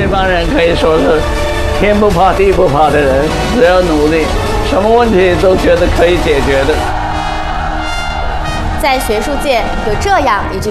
这帮人可以说是天不怕地不怕的人，只要努力，什么问题都觉得可以解决的。 在学术界有这样一句